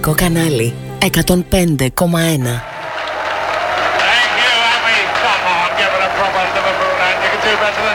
Ελληνικό κανάλι 105,1. Thank you, and we come on, give it a proper Liverpool, and you can do better